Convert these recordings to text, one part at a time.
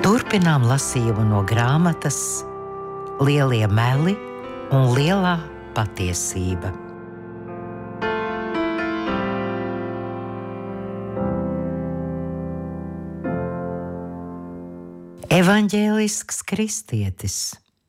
Turpinām lasījumu no grāmatas Lielie meli un lielā patiesība. Evaņģēlisks kristietis,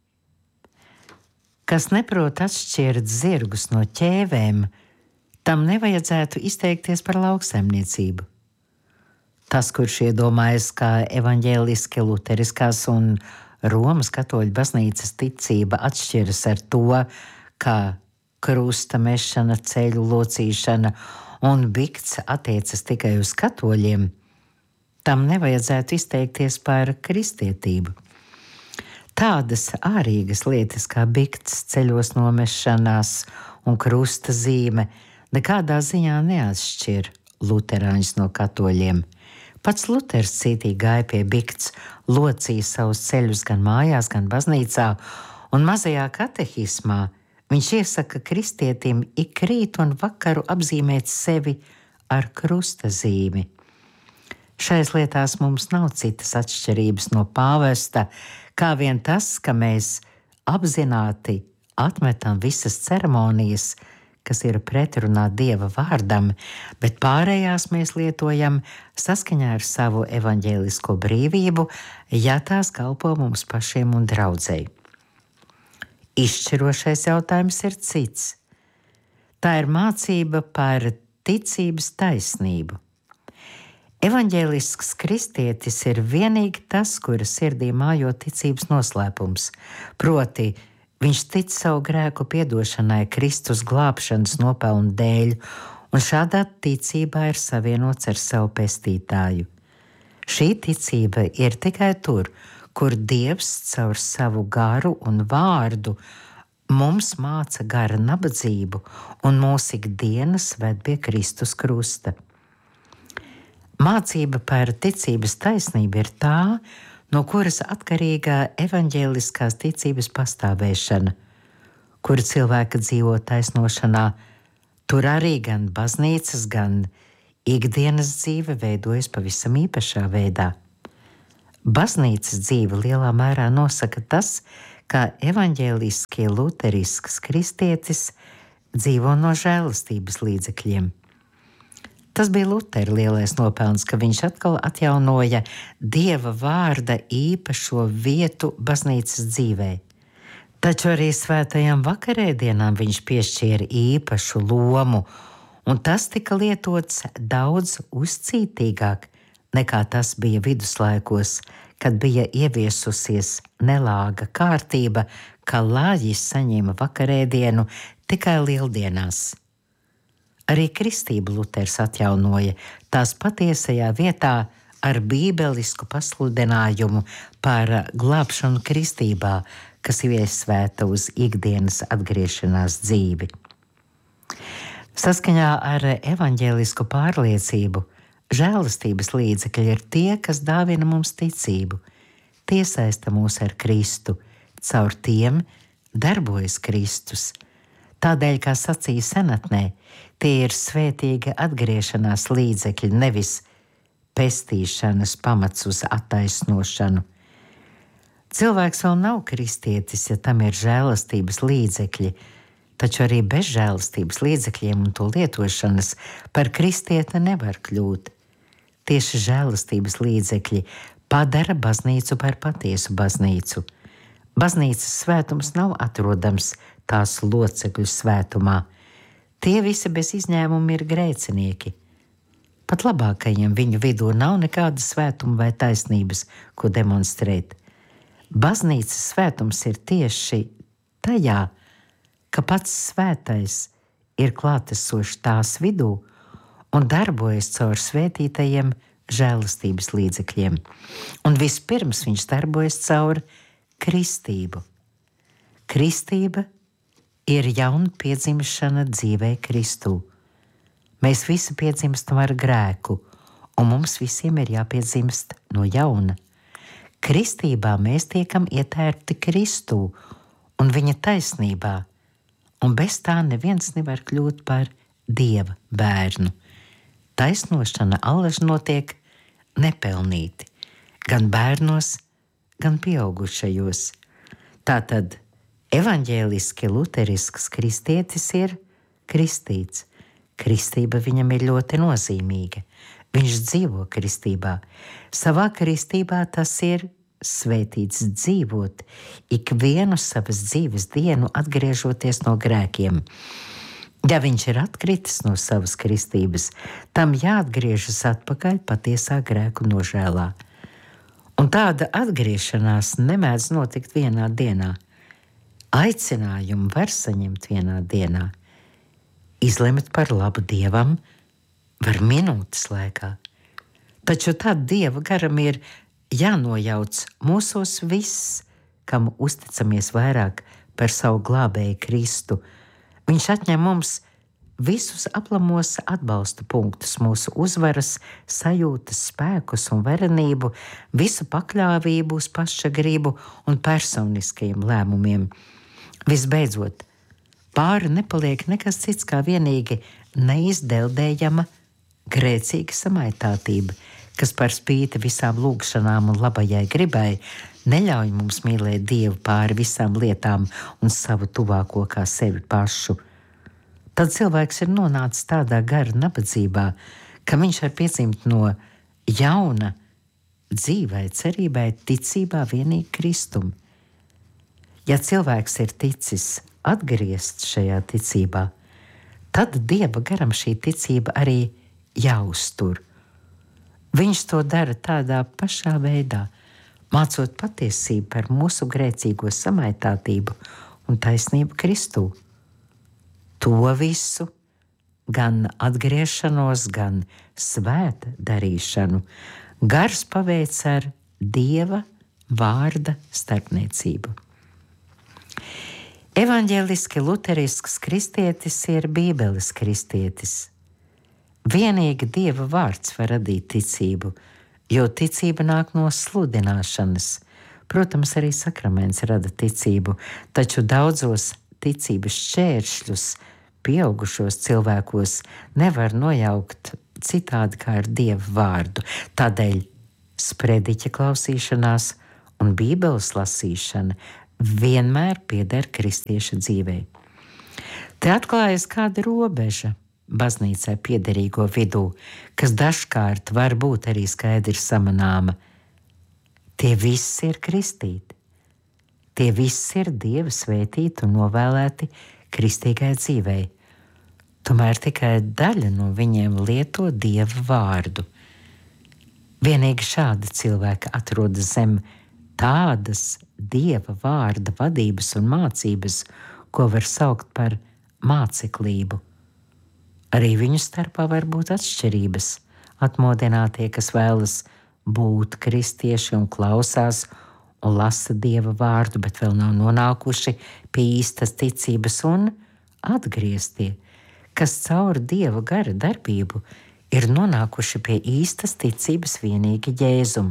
kas neprot atšķirt zirgus no ķēvēm, tam nevajadzētu izteikties par lauksaimniecību. Tas, kurš iedomājas, kā evaņģēliski luteriskās un Romas katoļu baznīcas ticība atšķiras ar to, kā krusta mešana, ceļu locīšana un bikts attiecas tikai uz katoļiem, tam nevajadzētu izteikties par kristietību. Tādas ārīgas lietas kā bikts, ceļos nomešanās un krusta zīme nekādā ziņā neatšķir luterāņus no katoļiem. Pats Luters cītīgi gāja pie bikts, locīja savus ceļus gan mājās, gan baznīcā, un mazajā katehismā viņš iesaka kristietim ik rītu un vakaru apzīmēt sevi ar krusta zīmi. Šais lietās mums nav citas atšķirības no pāvesta, kā vien tas, ka mēs apzināti atmetam visas ceremonijas, kas ir pretrunā Dieva vārdam, bet pārējās mēs lietojam saskaņā ar savu evaņģēlisko brīvību, ja tās kalpo mums pašiem un draudzei. Izšķirošais jautājums ir cits. Tā ir mācība par ticības taisnību. Evaņģēlisks kristietis ir vienīgi tas, kura sirdī mājo ticības noslēpums, proti viņš tic savu grēku piedošanai Kristus glābšanas nopelnu dēļ, un šādā ticībā ir savienots ar savu pestītāju. Šī ticība ir tikai tur, kur Dievs caur savu garu un vārdu mums māca gara nabadzību un mūs ikdienas ved pie Kristus krusta. Mācība par ticības taisnību ir tā, no kuras atkarīgā evaņģēliskās ticības pastāvēšana, kura cilvēka dzīvo taisnošanā, tur arī gan baznīcas, gan ikdienas dzīve veidojas pavisam īpašā veidā. Baznīcas dzīve lielā mērā nosaka tas, kā evaņģēliskie luterisks kristietis dzīvo no žēlastības līdzekļiem. Tas bija Lutera lielais nopelns, ka viņš atkal atjaunoja Dieva vārda īpašo vietu baznīcas dzīvē. Taču arī svētajām vakarēdienām viņš piešķīra īpašu lomu, un tas tika lietots daudz uzcītīgāk nekā tas bija viduslaikos, kad bija ieviesusies nelāga kārtība, ka lāģis saņēma vakarēdienu tikai lieldienās. Arī kristību Luters atjaunoja tās patiesajā vietā ar bībelisku pasludinājumu par glābšanu kristībā, kas ir iesvēta uz ikdienas atgriešanās dzīvi. Saskaņā ar evaņģēlisku pārliecību, žēlastības līdzekļi ir tie, kas dāvina mums ticību, tie saista mūs ar Kristu, caur tiem darbojas Kristus. Tādēļ, kā sacīja senatnē, tie ir svētīga atgriešanās līdzekļi, nevis pestīšanas pamats uz attaisnošanu. Cilvēks vēl nav kristietis, ja tam ir žēlastības līdzekļi, taču arī bez žēlastības līdzekļiem un to lietošanas par kristieti nevar kļūt. Tieši žēlastības līdzekļi padara baznīcu par patiesu baznīcu. Baznīcas svētums nav atrodams tās locekļu svētumā. Tie visi bez izņēmuma ir grēcinieki. Pat labākajiem viņu vidū nav nekāda svētuma vai taisnības, ko demonstrēt. Baznīcas svētums ir tieši tajā, ka pats svētais ir klātesošs tās vidū un darbojas caur svētītajiem žēlastības līdzekļiem. Un vispirms viņš darbojas caur kristību. Kristība ir jauna piedzimšana dzīvē Kristū. Mēs visi piedzimstam ar grēku, un mums visiem ir jāpiedzimst no jauna. Kristībā mēs tiekam ietērpti Kristū un viņa taisnībā, un bez tā neviens nevar kļūt par Dieva bērnu. Taisnošana allaž notiek nepelnīti, gan bērnos, gan pieaugušajos. Tātad evaņģēliski luterisks kristietis ir kristīts. Kristība viņam ir ļoti nozīmīga. Viņš dzīvo kristībā. Savā kristībā tas ir svētīts dzīvot ikvienu savas dzīves dienu, atgriežoties no grēkiem. Ja viņš ir atkritis no savas kristības, tam jāatgriežas atpakaļ patiesā grēku nožēlā. Un tāda atgriešanās nemēdz notikt vienā dienā. Aicinājumu var saņemt vienā dienā. Izlemt par labu Dievam var minūtes laikā. Taču tad Dieva garam ir jānojauc mūsos viss, kam uzticamies vairāk par savu glābēju Kristu. Viņš atņem mums visus aplamos atbalsta punktus, mūsu uzvaras, sajūtas, spēkus un varenību, visu pakļāvību uz pašagribu un personiskajiem lēmumiem. Visbeidzot, pāri nepaliek nekas cits kā vienīgi neizdeldējama grēcīga samaitātība, kas par spīti visām lūgšanām un labajai gribai neļauj mums mīlēt Dievu pāri visām lietām un savu tuvāko kā sevi pašu. Tad cilvēks ir nonācis tādā gara nabadzībā, ka viņš var piedzimt no jauna dzīvai, cerībai, ticībā vienīgi Kristum. Ja cilvēks ir ticis atgriezts šajā ticībā, tad Dieva garam šī ticība arī jāuztur. Viņš to dara tādā pašā veidā, mācot patiesību par mūsu grēcīgo samaitātību un taisnību Kristū. To visu, gan atgriešanos, gan svēta darīšanu, Gars paveic ar Dieva vārda starpniecību. Evaņģēliski luterisks kristietis ir Bībeles kristietis. Vienīgi Dieva vārds var radīt ticību, jo ticība nāk no sludināšanas. Protams, arī sakraments rada ticību, taču daudzos ticības šķēršļus pieaugušos cilvēkos nevar nojaukt citādi kā ar Dieva vārdu. Tādēļ sprediķa klausīšanās un Bībeles lasīšana vienmēr pieder kristieša dzīvei. Te atklājas kāda robeža baznīcai piederīgo vidū, kas dažkārt var būt arī skaidri samanāma. Tie visi ir kristīti. Tie visi ir Dieva svētīti un novēlēti kristīgai dzīvei. Tomēr tikai daļa no viņiem lieto Dieva vārdu. Vienīgi šādi cilvēki atrodas zem tādas Dieva vārda vadības un mācības, ko var saukt par māceklību. Arī viņu starpā var būt atšķirības. Atmodinātie, kas vēlas būt kristieši un klausās un lasa Dieva vārdu, bet vēl nav nonākuši pie īstas ticības, un atgrieztie, kas caur Dieva gara darbību ir nonākuši pie īstas ticības vienīgi Jēzum.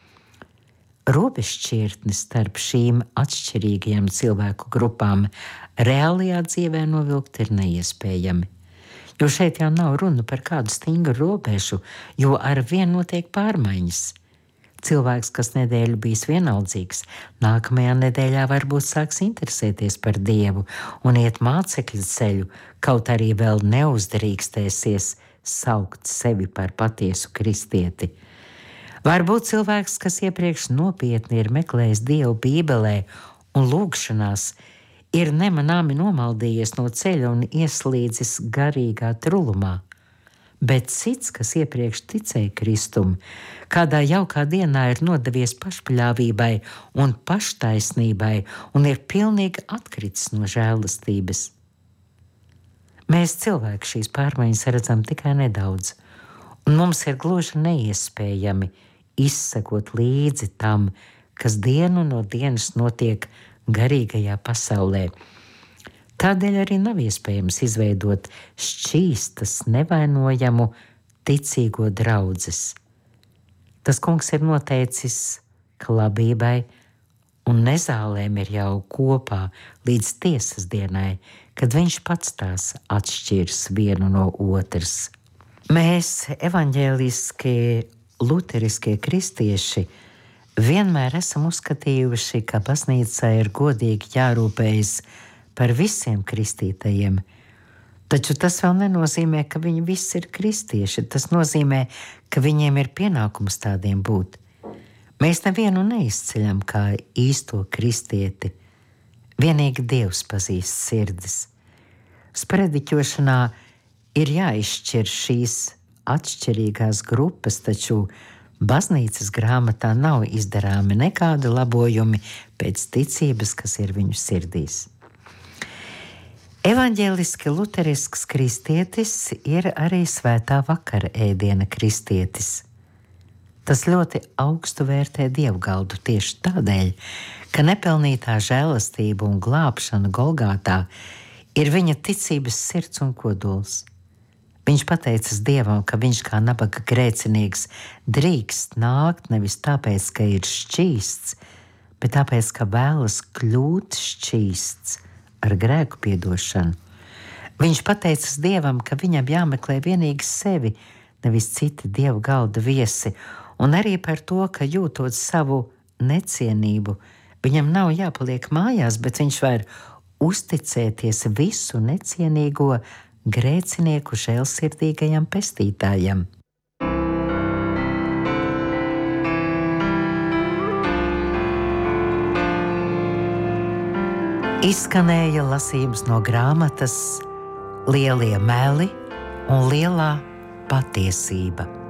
Robežšķirtnis starp šīm atšķirīgajām cilvēku grupām reālajā dzīvē novilkt ir neiespējami. Jo šeit jau nav runa par kādu stingru robežu, jo ar vienu notiek pārmaiņas. Cilvēks, kas nedēļu bijis vienaldzīgs, nākamajā nedēļā varbūt sāks interesēties par Dievu un iet mācekļu ceļu, kaut arī vēl neuzdrīkstēsies saukt sevi par patiesu kristieti. Varbūt cilvēks, kas iepriekš nopietni ir meklējis Dievu Bībelē un lūgšanās, ir nemanāmi nomaldījies no ceļa un ieslīdzis garīgā trulumā. Bet cits, kas iepriekš ticēja Kristum, kādā jaukā dienā ir nodevies pašpaļāvībai un paštaisnībai un ir pilnīgi atkritis no žēlastības. Mēs cilvēki šīs pārmaiņas redzam tikai nedaudz, un mums ir gluži neiespējami izsekot līdzi tam, kas dienu no dienas notiek garīgajā pasaulē. Tādēļ arī nav iespējams izveidot šķīstas, nevainojamu, ticīgo draudzes. Tas Kungs ir noteicis, ka labībai un nezālēm ir jau kopā līdz tiesas dienai, kad viņš pats tās atšķirs vienu no otras. Mēs, evaņģēliskie, luteriskie kristieši, Vienmēr esam uzskatījuši, ka baznīcai ir godīgi jārūpējas par visiem kristītajiem, taču tas vēl nenozīmē, ka viņi visi ir kristieši. Tas nozīmē, ka viņiem ir pienākums tādiem būt. Mēs nevienu neizceļam kā īsto kristieti. Vienīgi Dievs pazīst sirdis. Sprediķošanā ir jāizšķir šīs atšķirīgās grupas, taču baznīcas grāmatā nav izdarāmi nekādi labojumi pēc ticības, kas ir viņu sirdīs. Evaņģēliski luterisks kristietis ir arī svētā vakara ēdiena kristietis. Tas ļoti augstu vērtē dievgaldu tieši tādēļ, ka nepelnītā žēlastība un glābšana Golgātā ir viņa ticības sirds un kodols. Viņš pateicas Dievam, ka viņš kā nabaga grēcinieks drīkst nākt nevis tāpēc, ka ir šķīsts, bet tāpēc, ka vēlas kļūt šķīsts ar grēku piedošanu. Viņš pateicas Dievam, ka viņam jāmeklē vienīgi sevi, nevis citi Dieva galda viesi, un arī par to, ka jūtot savu necienību, viņam nav jāpaliek mājās, bet viņš var uzticēties visu necienīgo grēcinieku žēlsirdīgajam pestītājam. Izskanēja lasījums no grāmatas Lielie meli un lielā patiesība.